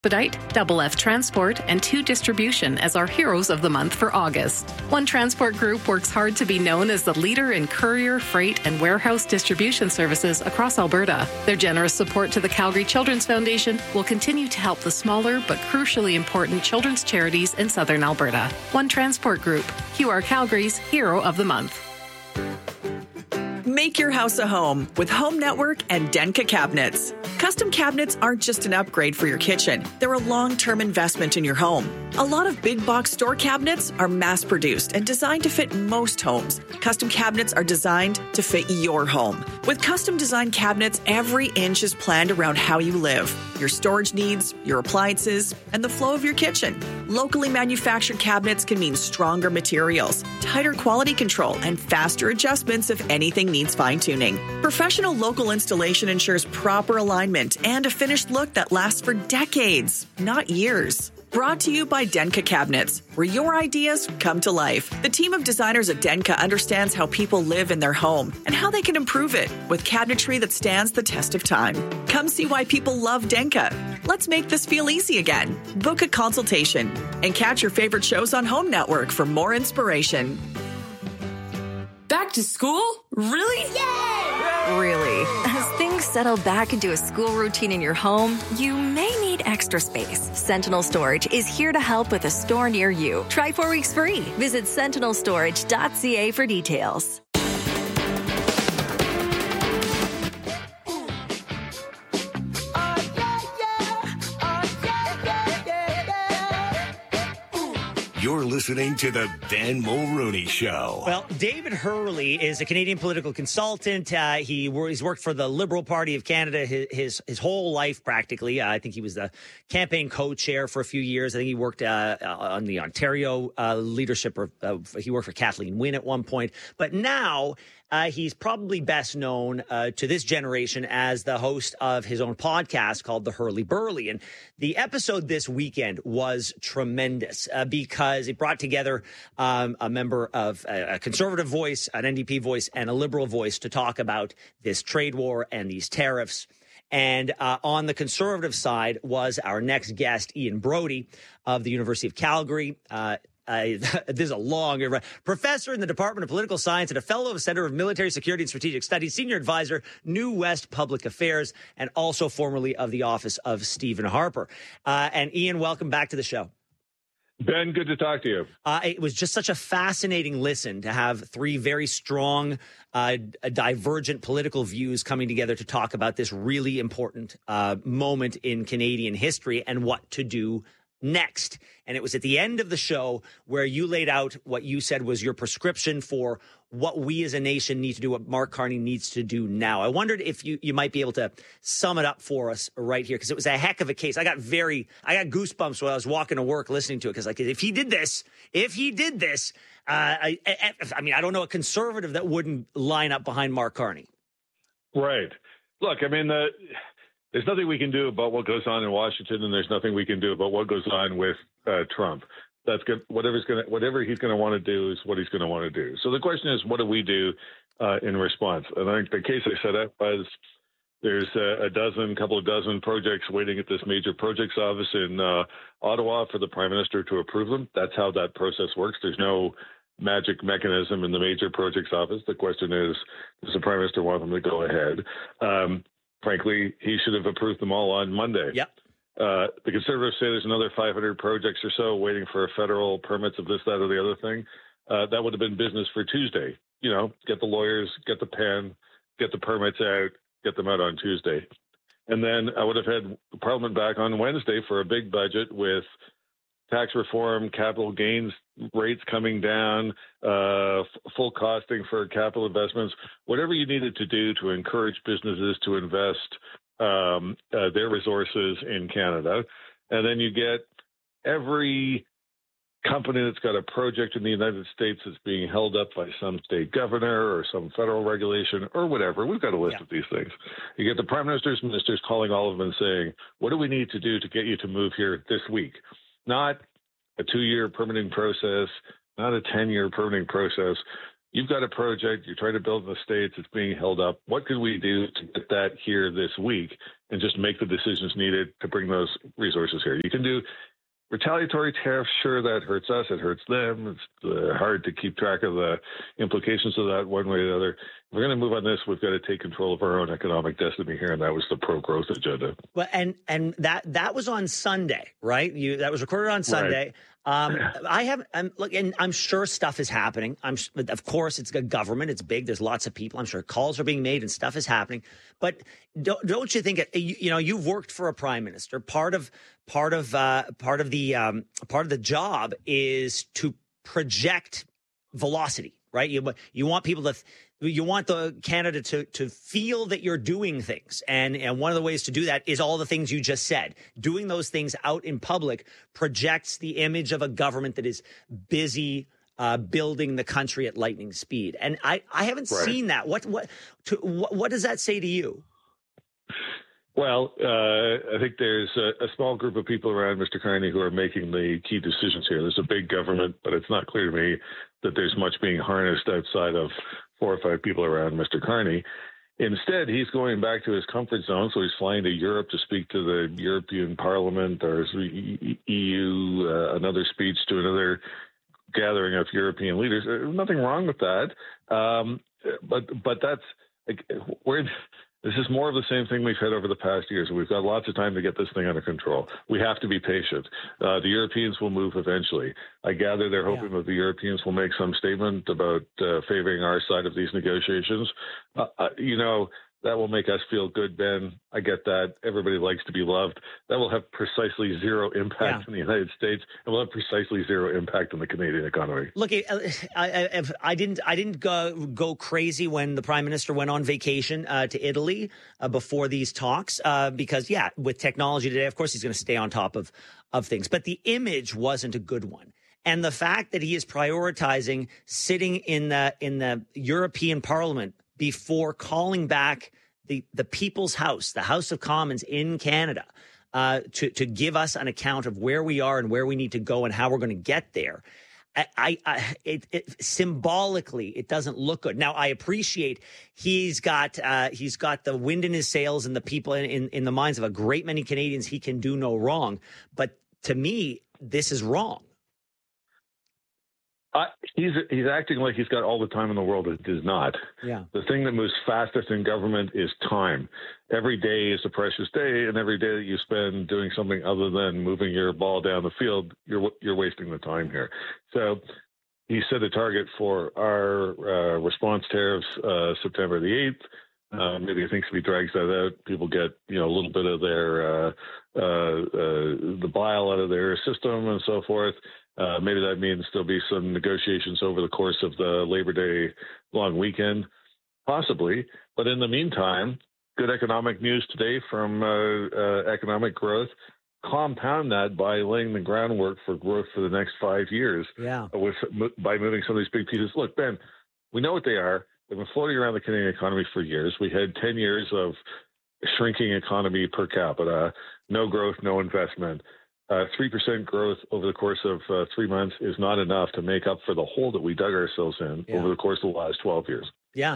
Expedite, Double F Transport, and 2 Distribution as our heroes of the month for August. One Transport Group works hard to be known as the leader in courier, freight, and warehouse distribution services across Alberta. Their generous support to the Calgary Children's Foundation will continue to help the smaller but crucially important children's charities in southern Alberta. One Transport Group, QR Calgary's Hero of the Month. Make your house a home with Home Network and Denka Cabinets. Custom cabinets aren't just an upgrade for your kitchen. They're a long-term investment in your home. A lot of big box store cabinets are mass-produced and designed to fit most homes. Custom cabinets are designed to fit your home. With custom design cabinets, every inch is planned around how you live, your storage needs, your appliances, and the flow of your kitchen. Locally manufactured cabinets can mean stronger materials, tighter quality control, and faster adjustments if anything needs fine-tuning. Professional local installation ensures proper alignment and a finished look that lasts for decades, not years. Brought to you by Denka Cabinets, where your ideas come to life. The team of designers at Denka understands how people live in their home and how they can improve it with cabinetry that stands the test of time. Come see why people love Denka. Let's make this feel easy again. Book a consultation and catch your favorite shows on Home Network for more inspiration. Back to school? Really? Yay! Really. As things settle back into a school routine in your home, you may need extra space. Sentinel Storage is here to help with a store near you. Try 4 weeks free. Visit sentinelstorage.ca for details. You're listening to the Ben Mulroney Show. Well, David Hurley is a Canadian political consultant. He's worked for the Liberal Party of Canada his whole life, practically. I think he was the campaign co-chair for a few years. I think he worked on the Ontario leadership. He worked for Kathleen Wynne at one point. But now he's probably best known to this generation as the host of his own podcast called The Hurley Burley. And the episode this weekend was tremendous because it brought together a member of a Conservative voice, an NDP voice, and a Liberal voice to talk about this trade war and these tariffs. And on the Conservative side was our next guest, Ian Brody of the University of Calgary. This is a long professor in the Department of Political Science and a fellow of the Center of Military Security and Strategic Studies, senior advisor, New West Public Affairs, and also formerly of the office of Stephen Harper. And Ian, welcome back to the show. Ben, good to talk to you. It was just such a fascinating listen to have 3 very strong, divergent political views coming together to talk about this really important moment in Canadian history and what to do next. And it was at the end of the show where you laid out what you said was your prescription for what we as a nation need to do, what Mark Carney needs to do now. I wondered if you might be able to sum it up for us right here, because it was a heck of a case. I got goosebumps when I was walking to work listening to it, because if he did this, I don't know a conservative that wouldn't line up behind Mark Carney. Right. Look, I mean, there's nothing we can do about what goes on in Washington, and there's nothing we can do about what goes on with Trump. That's good. Whatever he's going to want to do is what he's going to want to do. So the question is, what do we do in response? And I think the case I set up was there's a couple of dozen projects waiting at this major projects office in Ottawa for the Prime Minister to approve them. That's how that process works. There's no magic mechanism in the major projects office. The question is, does the Prime Minister want them to go ahead? Frankly, he should have approved them all on Monday. Yep. The Conservatives say there's another 500 projects or so waiting for federal permits of this, that, or the other thing. That would have been business for Tuesday. Get the lawyers, get the pen, get the permits out, get them out on Tuesday. And then I would have had Parliament back on Wednesday for a big budget with tax reform, capital gains rates coming down, full costing for capital investments, whatever you needed to do to encourage businesses to invest their resources in Canada. And then you get every company that's got a project in the United States that's being held up by some state governor or some federal regulation or whatever. We've got a list of these things. You get the Prime Minister's ministers calling all of them and saying, what do we need to do to get you to move here this week? Not a 2-year permitting process, not a 10-year permitting process. you've got a project, you're trying to build in the States, it's being held up. What could we do to get that here this week and just make the decisions needed to bring those resources here? You can do retaliatory tariffs, sure, that hurts us, it hurts them. It's hard to keep track of the implications of that one way or the other. If we're going to move on this, we've got to take control of our own economic destiny here, and that was the pro-growth agenda. Well, and that was on Sunday, right? That was recorded on Sunday. Right. I'm sure stuff is happening. Of course, it's a government. It's big. There's lots of people. I'm sure calls are being made and stuff is happening. But don't you think you've worked for a prime minister? Part of the job is to project velocity, right? You want people to. You want the Canada to feel that you're doing things. And one of the ways to do that is all the things you just said. Doing those things out in public projects the image of a government that is busy building the country at lightning speed. And I haven't seen that. What does that say to you? Well, I think there's a small group of people around Mr. Carney who are making the key decisions here. There's a big government, but it's not clear to me that there's much being harnessed outside of 4 or 5 people around Mr. Carney. Instead, he's going back to his comfort zone, so he's flying to Europe to speak to the European Parliament or EU, another speech to another gathering of European leaders. There's nothing wrong with that, but that's this is more of the same thing we've had over the past years. We've got lots of time to get this thing under control. We have to be patient. The Europeans will move eventually. I gather they're hoping that the Europeans will make some statement about favoring our side of these negotiations. That will make us feel good, Ben. I get that. Everybody likes to be loved. That will have precisely zero impact in the United States, and will have precisely zero impact on the Canadian economy. Look, I didn't go crazy when the Prime Minister went on vacation to Italy before these talks, because with technology today, of course, he's going to stay on top of things. But the image wasn't a good one. And the fact that he is prioritizing sitting in the European Parliament before calling back the People's House, the House of Commons in Canada, to give us an account of where we are and where we need to go and how we're going to get there. Symbolically, it doesn't look good. Now, I appreciate he's got the wind in his sails and the people in the minds of a great many Canadians. He can do no wrong. But to me, this is wrong. He's acting like he's got all the time in the world. It does not. Yeah. The thing that moves fastest in government is time. Every day is a precious day, and every day that you spend doing something other than moving your ball down the field, you're wasting the time here. So he set a target for our response tariffs September the 8th. Maybe he thinks if he drags that out, people get a little bit of their the bile out of their system and so forth. Maybe that means there'll be some negotiations over the course of the Labor Day long weekend, possibly. But in the meantime, good economic news today from economic growth. Compound that by laying the groundwork for growth for the next 5 years. By moving some of these big pieces. Look, Ben, we know what they are. They've been floating around the Canadian economy for years. We had 10 years of shrinking economy per capita, no growth, no investment. 3% growth over the course of 3 months is not enough to make up for the hole that we dug ourselves in over the course of the last 12 years. Yeah,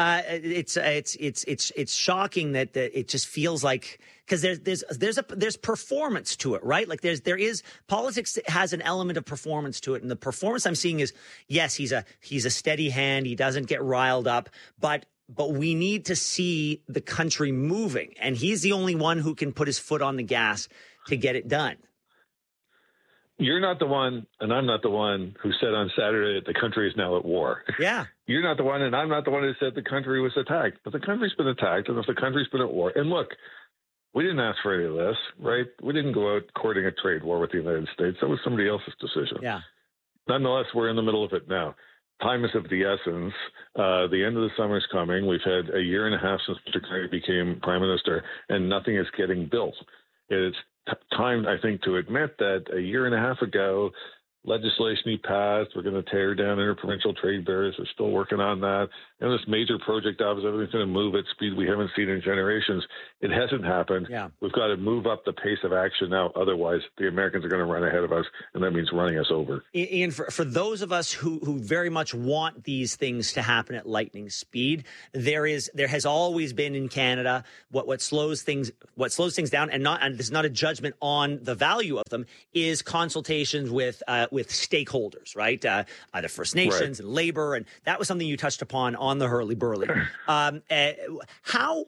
it's shocking that it just feels like, because there's performance to it, right? Like there is politics has an element of performance to it, and the performance I'm seeing is, yes, he's a steady hand, he doesn't get riled up, but we need to see the country moving, and he's the only one who can put his foot on the gas to get it done. You're not the one, and I'm not the one who said on Saturday that the country is now at war. Yeah. You're not the one, and I'm not the one who said the country was attacked. But the country's been attacked, and if the country's been at war, and look, we didn't ask for any of this, right? We didn't go out courting a trade war with the United States. That was somebody else's decision. Yeah. Nonetheless, we're in the middle of it now. Time is of the essence. The end of the summer is coming. We've had a year and a half since Mr. Carney became prime minister, and nothing is getting built. It's time, I think, to admit that a year and a half ago, legislation he passed. We're going to tear down interprovincial trade barriers. We're still working on that. And this major project, obviously, everything's going to move at speed we haven't seen in generations. It hasn't happened. Yeah. We've got to move up the pace of action now. Otherwise, the Americans are going to run ahead of us, and that means running us over. Ian, for those of us who very much want these things to happen at lightning speed, there has always been in Canada what slows things down, and this is not a judgment on the value of them, is consultations with stakeholders, right? Either First Nations and labor, and that was something you touched upon on the Hurly Burly. How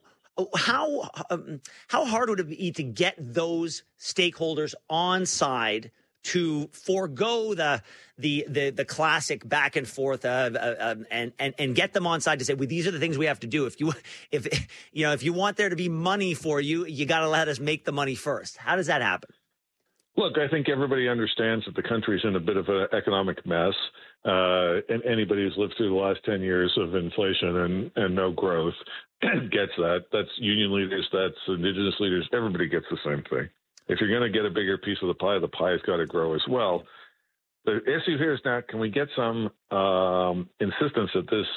hard would it be to get those stakeholders on side to forego the classic back and forth and get them on side to say, well, these are the things we have to do. If you want there to be money for you, you got to let us make the money first. How does that happen? Look, I think everybody understands that the country's in a bit of an economic mess. And anybody who's lived through the last 10 years of inflation and no growth gets that. That's union leaders, that's Indigenous leaders. Everybody gets the same thing. If you're going to get a bigger piece of the pie's got to grow as well. The issue here is now, can we get some insistence that this,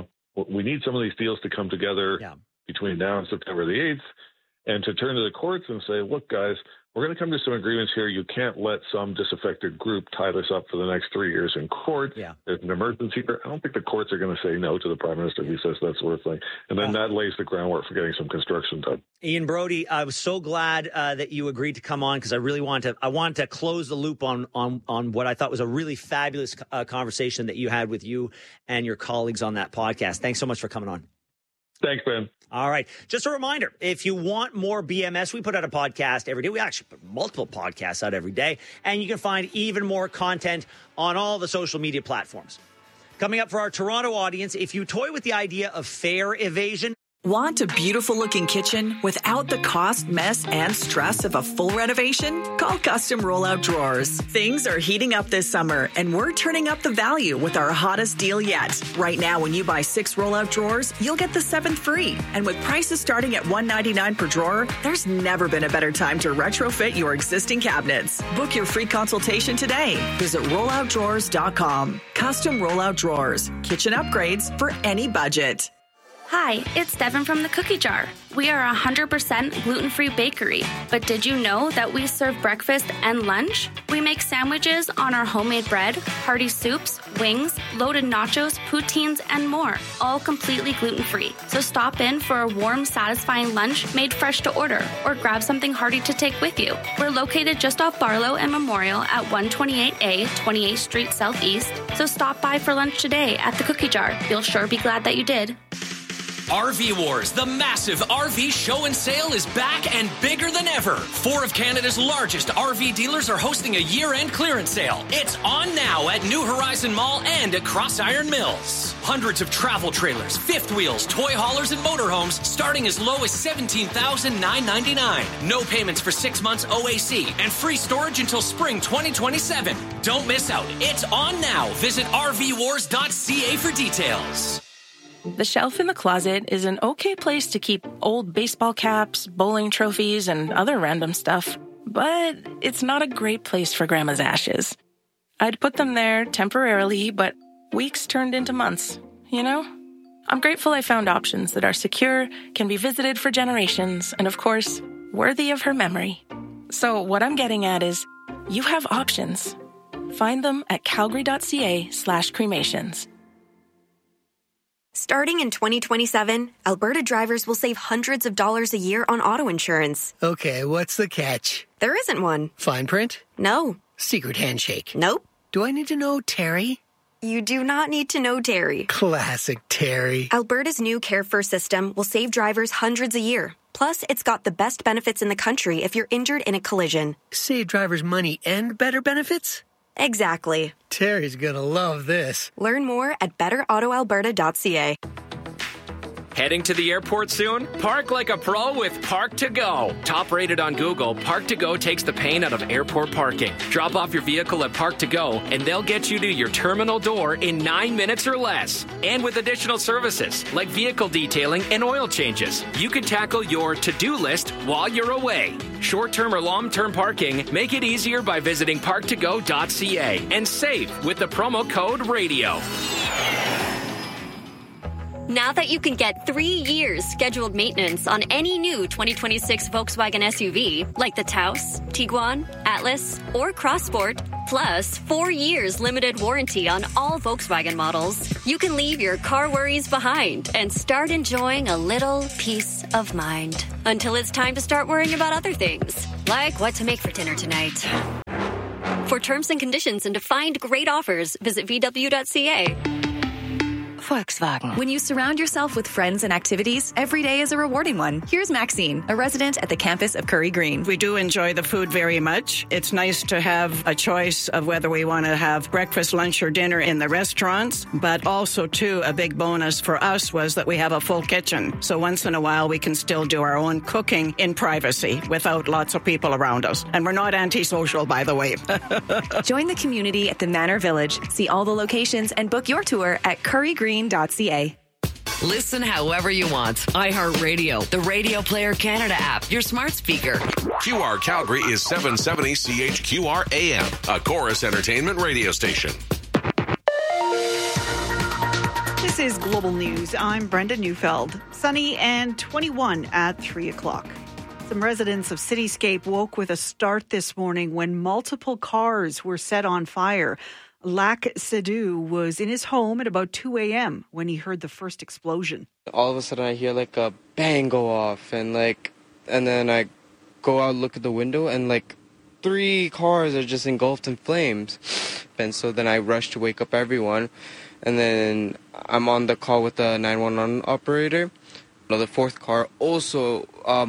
we need some of these deals to come together between now and September the 8th, and to turn to the courts and say, look, guys, we're going to come to some agreements here. You can't let some disaffected group tie this up for the next 3 years in court. Yeah. There's an emergency here. I don't think the courts are going to say no to the Prime Minister if he says that's worth it. And then that lays the groundwork for getting some construction done. Ian Brody, I was so glad that you agreed to come on, because I really wanted to close the loop on what I thought was a really fabulous conversation that you had with you and your colleagues on that podcast. Thanks so much for coming on. Thanks, Ben. All right. Just a reminder, if you want more BMS, we put out a podcast every day. We actually put multiple podcasts out every day. And you can find even more content on all the social media platforms. Coming up for our Toronto audience, if you toy with the idea of fare evasion. Want a beautiful-looking kitchen without the cost, mess, and stress of a full renovation? Call Custom Rollout Drawers. Things are heating up this summer, and we're turning up the value with our hottest deal yet. Right now, when you buy 6 rollout drawers, you'll get the 7th free. And with prices starting at $199 per drawer, there's never been a better time to retrofit your existing cabinets. Book your free consultation today. Visit rolloutdrawers.com. Custom Rollout Drawers. Kitchen upgrades for any budget. Hi, it's Devin from the Cookie Jar. We are a 100% gluten-free bakery, but did you know that we serve breakfast and lunch? We make sandwiches on our homemade bread, hearty soups, wings, loaded nachos, poutines, and more, all completely gluten-free. So stop in for a warm, satisfying lunch made fresh to order, or grab something hearty to take with you. We're located just off Barlow and Memorial at 128A, 28th Street Southeast, so stop by for lunch today at the Cookie Jar. You'll sure be glad that you did. RV Wars, the massive RV show and sale, is back and bigger than ever. 4 of Canada's largest RV dealers are hosting a year-end clearance sale. It's on now at New Horizon Mall and at Cross Iron Mills. Hundreds of travel trailers, fifth wheels, toy haulers, and motorhomes starting as low as $17,999. No payments for 6 months OAC and free storage until spring 2027. Don't miss out. It's on now. Visit rvwars.ca for details. The shelf in the closet is an okay place to keep old baseball caps, bowling trophies, and other random stuff. But it's not a great place for Grandma's ashes. I'd put them there temporarily, but weeks turned into months, you know? I'm grateful I found options that are secure, can be visited for generations, and of course, worthy of her memory. So what I'm getting at is, you have options. Find them at calgary.ca/cremations. Starting in 2027, Alberta drivers will save hundreds of dollars a year on auto insurance. Okay, what's the catch? There isn't one. Fine print? No. Secret handshake? Nope. Do I need to know Terry? You do not need to know Terry. Classic Terry. Alberta's new Care First system will save drivers hundreds a year. Plus, it's got the best benefits in the country if you're injured in a collision. Save drivers money and better benefits? Exactly. Terry's gonna love this. Learn more at betterautoalberta.ca. Heading to the airport soon? Park like a pro with Park to Go. Top rated on Google, Park to Go takes the pain out of airport parking. Drop off your vehicle at Park to Go, and they'll get you to your terminal door in 9 minutes or less. And with additional services like vehicle detailing and oil changes, you can tackle your to-do list while you're away. Short-term or long-term parking, make it easier by visiting parktogo.ca and save with the promo code RADIO. Now that you can get 3 years scheduled maintenance on any new 2026 Volkswagen SUV, like the Taos, Tiguan, Atlas, or Crossport, plus 4 years limited warranty on all Volkswagen models, you can leave your car worries behind and start enjoying a little peace of mind. Until it's time to start worrying about other things, like what to make for dinner tonight. For terms and conditions and to find great offers, visit VW.ca. Volkswagen. When you surround yourself with friends and activities, every day is a rewarding one. Here's Maxine, a resident at the campus of Curry Green. We do enjoy the food very much. It's nice to have a choice of whether we want to have breakfast, lunch, or dinner in the restaurants, but also, too, a big bonus for us was that we have a full kitchen. So once in a while, we can still do our own cooking in privacy without lots of people around us. And we're not antisocial, by the way. Join the community at the Manor Village. See all the locations and book your tour at currygreen.ca. Listen however you want. iHeartRadio, the Radio Player Canada app, your smart speaker. QR Calgary is 770 CHQR AM, a Chorus Entertainment radio station. This is Global News. I'm Brenda Neufeld. Sunny and 21 at 3 o'clock. Some residents of Cityscape woke with a start this morning when multiple cars were set on fire. Lac Sedou was in his home at about 2 a.m. when he heard the first explosion. All of a sudden I hear like a bang go off and then I go out, look at the window, and 3 cars are just engulfed in flames. And so then I rush to wake up everyone, and then I'm on the call with the 911 operator. The 4th car also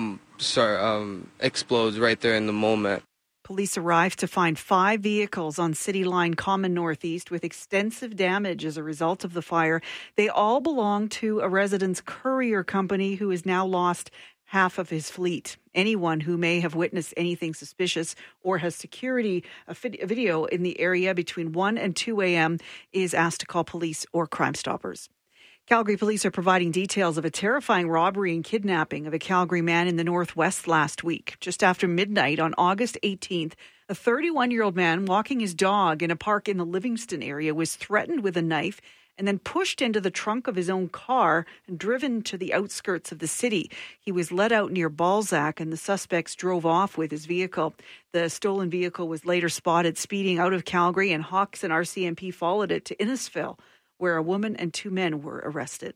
explodes right there in the moment. Police arrived to find 5 vehicles on City Line Common Northeast with extensive damage as a result of the fire. They all belong to a resident's courier company who has now lost half of his fleet. Anyone who may have witnessed anything suspicious or has security video in the area between 1 and 2 a.m. is asked to call police or Crime Stoppers. Calgary police are providing details of a terrifying robbery and kidnapping of a Calgary man in the Northwest last week. Just after midnight on August 18th, a 31-year-old man walking his dog in a park in the Livingston area was threatened with a knife and then pushed into the trunk of his own car and driven to the outskirts of the city. He was let out near Balzac, and the suspects drove off with his vehicle. The stolen vehicle was later spotted speeding out of Calgary, and Hawks and RCMP followed it to Innisfil, where a woman and 2 men were arrested.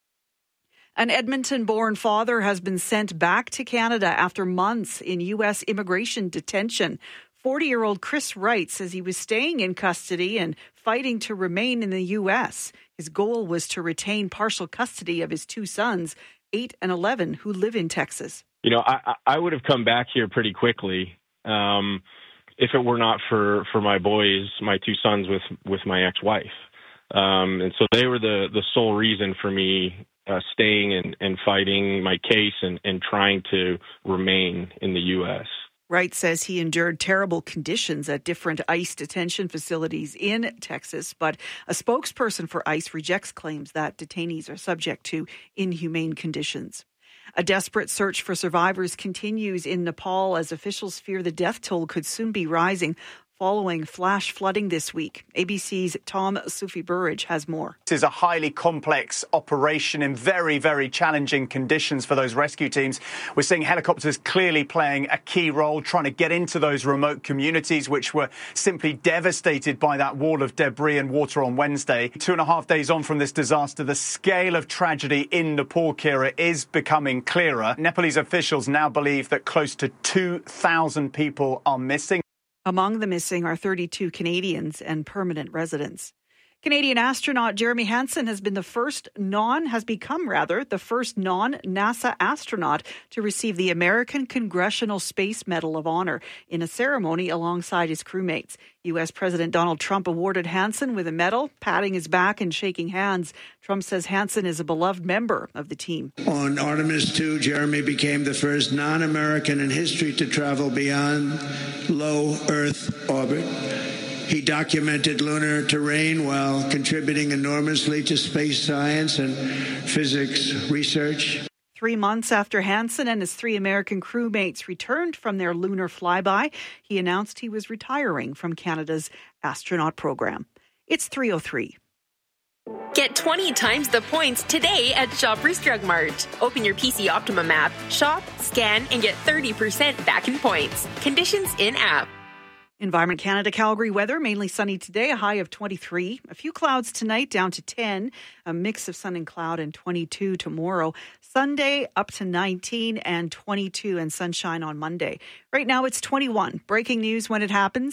An Edmonton-born father has been sent back to Canada after months in U.S. immigration detention. 40-year-old Chris Wright says he was staying in custody and fighting to remain in the U.S. His goal was to retain partial custody of his 2 sons, 8 and 11, who live in Texas. You know, I would have come back here pretty quickly if it were not for my boys, my 2 sons with my ex-wife. And so they were the sole reason for me staying and fighting my case and trying to remain in the U.S. Wright says he endured terrible conditions at different ICE detention facilities in Texas, but a spokesperson for ICE rejects claims that detainees are subject to inhumane conditions. A desperate search for survivors continues in Nepal as officials fear the death toll could soon be rising following flash flooding this week. ABC's Tom Sufi-Burridge has more. This is a highly complex operation in very, very challenging conditions for those rescue teams. We're seeing helicopters clearly playing a key role, trying to get into those remote communities, which were simply devastated by that wall of debris and water on Wednesday. 2.5 days on from this disaster, the scale of tragedy in Nepal, Kira, is becoming clearer. Nepalese officials now believe that close to 2,000 people are missing. Among the missing are 32 Canadians and permanent residents. Canadian astronaut Jeremy Hansen has become the first non-NASA astronaut to receive the American Congressional Space Medal of Honor in a ceremony alongside his crewmates. U.S. President Donald Trump awarded Hansen with a medal, patting his back and shaking hands. Trump says Hansen is a beloved member of the team. On Artemis II, Jeremy became the first non-American in history to travel beyond low Earth orbit. He documented lunar terrain while contributing enormously to space science and physics research. 3 months after Hansen and his 3 American crewmates returned from their lunar flyby, he announced he was retiring from Canada's astronaut program. It's 3:03. Get 20 times the points today at Shoppers Drug Mart. Open your PC Optimum app, shop, scan, and get 30% back in points. Conditions in-app. Environment Canada Calgary weather, mainly sunny today, a high of 23. A few clouds tonight, down to 10. A mix of sun and cloud, and 22 tomorrow. Sunday up to 19 and 22, and sunshine on Monday. Right now it's 21. Breaking news when it happens.